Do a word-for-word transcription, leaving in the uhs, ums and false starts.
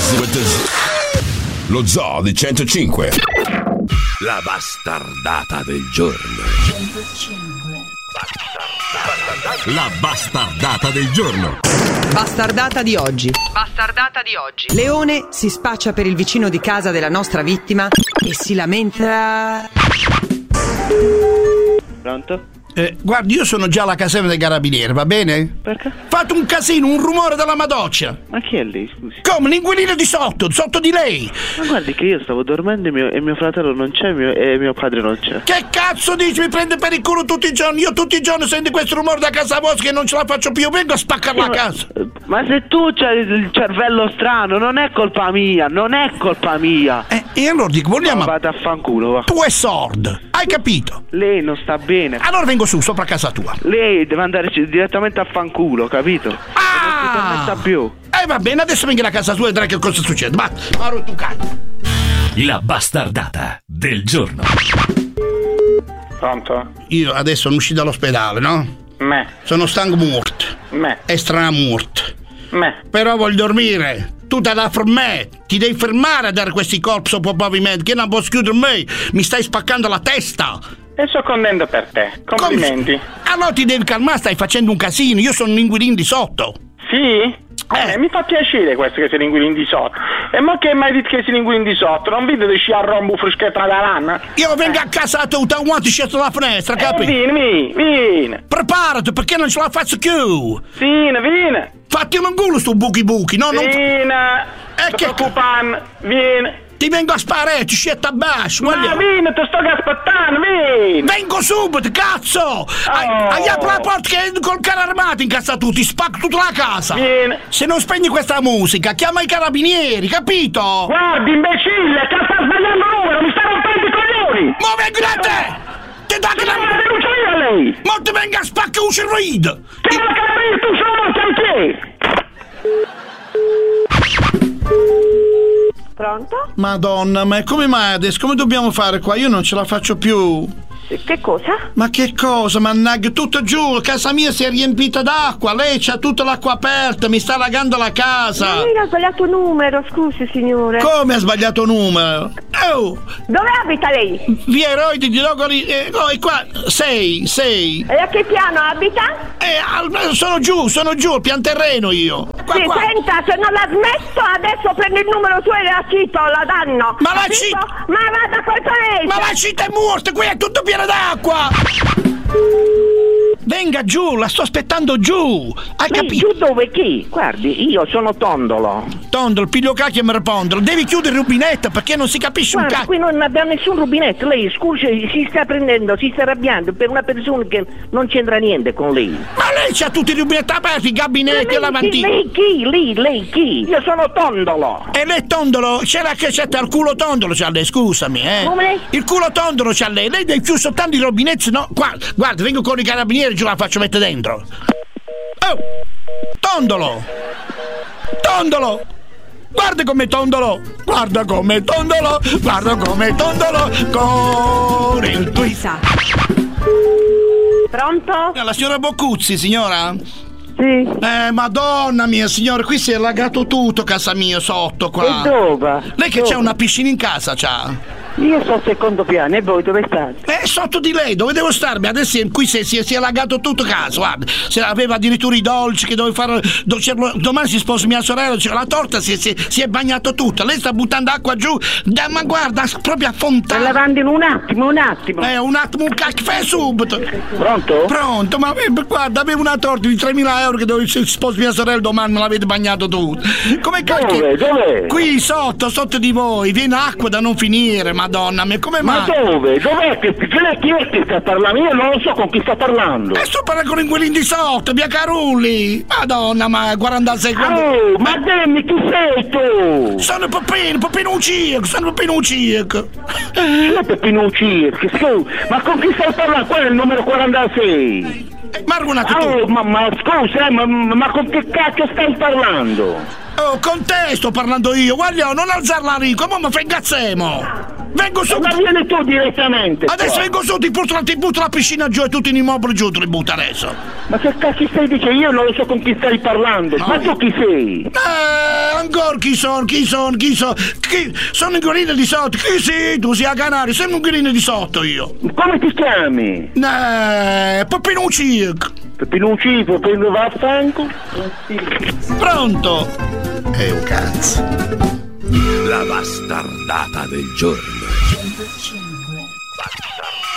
Lo Zoo di centocinque. La bastardata del giorno. La bastardata del giorno. Bastardata di oggi. Bastardata di oggi. Leone si spaccia per il vicino di casa della nostra vittima e si lamenta. Pronto? Eh, guardi, io sono già alla caserma dei carabinieri, va bene? Perché? Fate un casino, un rumore della madoccia. Ma chi è lei, scusi? Come? L'inquilino di sotto, sotto di lei. Ma guardi che io stavo dormendo e mio, e mio fratello non c'è mio, e mio padre non c'è. Che cazzo dici? Mi prende per il culo tutti i giorni. Io tutti i giorni sento questo rumore da casa vostra che non ce la faccio più. Vengo a spaccare la ma, casa. Ma se tu c'hai il cervello strano, non è colpa mia, non è colpa mia. Eh, e allora dico, vogliamo... No, vada a fanculo, va. Tu è sordo, hai capito? Lei non sta bene. Allora vengo su, sopra casa tua. Lei deve andare direttamente a fanculo, capito? Ah! Non si permetta più. Eh va bene, adesso vengi a casa tua e vedrai che cosa succede. Ma, ma tu cazzo. La bastardata del giorno. Pronto? Io adesso sono uscito dall'ospedale, no? Me. Sono stanco morto. Me. È stramorto. Me. Però voglio dormire. Tu te la fermare. Ti devi fermare a dare questi colpi sopra pavimento. Che non posso chiudere me. Mi stai spaccando la testa. E sto contento per te. Complimenti. Come? Allora ti devi calmare, stai facendo un casino. Io sono un inquilino di sotto. Sì? Eh, Eh. mi fa piacere questo che sei l'inquilino di sotto. E ma che mai detto che sei l'inquilino di sotto? Non vedo di sci a rombo freschetta da rana? Io vengo a casa tua, quanto sceso dalla finestra, Eh, capi? vieni, vieni, vieni. Preparati perché non ce la faccio più. Vieni, vieni. Fatti un culo sto buchi buchi, no? Non... Vieni. Eh, Ti che- preoccupare. Vieni. Ti vengo a sparare, ti scetta a basso. Ma guarda. vieni, ti sto aspettando, vieni. Vengo subito, cazzo! Hai, hai aperto la porta che col carro armato in casa tu, ti spacco tutta la casa! Vieni. Se non spegni questa musica, chiama i carabinieri, capito? Guardi, imbecille, che sta sbagliando il numero, mi sta rompendo i coglioni. Ma vengo da te! Ti dà che Ma la la... denuncio io a lei. Ma ti venga a spaccare un cervello! Che non capisci, tu sono cantiere. Pronto? Madonna, ma come mai adesso? Come dobbiamo fare qua? Io non ce la faccio più! Che cosa? Ma che cosa, mannaggia, tutto giù, casa mia si è riempita d'acqua, lei c'ha tutta l'acqua aperta, mi sta allagando la casa! Ma lei ha sbagliato numero, scusi signore. Come ha sbagliato numero? Oh! Dove abita lei? Via Eroi di Rogoli, eh, oh, è qua, sei, sei. E a che piano abita? Eh, al- sono giù, sono giù, al pian terreno io. Qua, sì, qua. senta, se non l'ha smesso adesso prendo il numero suo e la cito, la danno. Ma la Capito? cito- Ma vada col paese! Ma la città è morta, qui è tutto pieno d'acqua! Venga giù, la sto aspettando giù! Hai Lei capito? giù dove chi? Guardi, io sono Tondolo. Tondolo, piglio cacchio e mi ripondolo. Devi chiudere il rubinetto perché non si capisce un Guarda, cacchio. qui non abbiamo nessun rubinetto. Lei, scusi, si sta prendendo, si sta arrabbiando per una persona che non c'entra niente con lei. Ma lei c'ha tutti i rubinetti aperti, i gabinetti, lei, e lavandini. lei chi? Lei, lei chi? Io sono Tondolo. E lei tondolo, c'è la cacetta al culo tondolo c'ha lei, scusami, eh. Come? Il culo tondolo c'ha lei, lei deve chiudere soltanto i rubinetti, no? Guarda, guarda, vengo con i carabinieri e giù la faccio mettere dentro. Oh! Tondolo! Tondolo! Guarda come tondolo! Guarda come tondolo! Guarda come tondolo! Con il twist! Pronto? La signora Boccuzzi, signora? Sì. Eh, madonna mia, signora, qui si è allagato tutto casa mia sotto qua. E dove? Lei che Dove? c'ha una piscina in casa, c'ha? Io sto al secondo piano e voi dove state? Eh, sotto di lei, dove devo starmi? Adesso qui si, si, si è allagato tutto casa, guarda. Se aveva addirittura i dolci che dovevo fare. do- c'era- domani si sposa mia sorella, c'era la torta, si, si, si è bagnato tutta. Lei sta buttando acqua giù, da, ma guarda, proprio a Sta fontana. lavando in un attimo, un attimo. Eh, un attimo, un caffè subito. Pronto? Pronto, ma eh, guarda, avevo una torta di tremila euro che dovevo si sposa mia sorella domani, me l'avete bagnato tutto. Come cacchio? Dove? Dove? Qui sotto, sotto di voi, viene acqua da non finire, madonna mia, come Ma mai? dove? Dov'è che, chi è, chi è che sta parlando? Io non lo so con chi sta parlando. E sto parlando con quelli di sotto, via Carulli! Madonna, ma quarantasei quando... Oh, ma dimmi chi sei tu? Sono Peppino, Peppino Ucirco, sono Peppino Ucirco! Chi è Peppino Circhi? Scusa, ma con chi stai parlando? Quello è il numero quarantasei. Ma argonato tu! Oh, ma, ma scusa, eh, ma, ma con che cacchio stai parlando? Oh, con te sto parlando io, guagliò, non alzarla Rico, ma mi frengazzemo! Vengo su! Ma vieni tu direttamente! Adesso qua. vengo su, ti butto, ti butto la piscina giù e tutti gli immobili giù te li butto adesso! Ma che cazzo stai dicendo? Io non lo so con chi stai parlando! No. Ma tu chi sei? Eh, ancora chi sono, chi sono, chi sono? Chi? Sono un gorilla di sotto, chi sei? Tu sei a Canario, sei un gorilla di sotto io! Come ti chiami? Eh, Peppino Circo! Peppino Circo, Peppino vaffanculo? Pronto? È un cazzo! La bastardata del giorno.